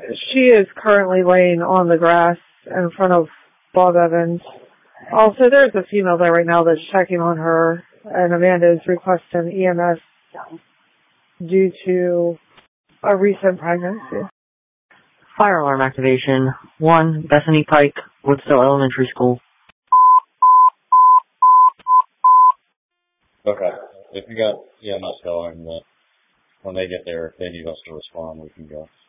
She is currently laying on the grass in front of Bob Evans. Also, there's a female there right now that's checking on her, and Amanda is requesting EMS due to a recent pregnancy. Fire alarm activation. 1, Bethany Pike, Woodstow Elementary School. Okay. If you got EMS going, when they get there, if they need us to respond, we can go.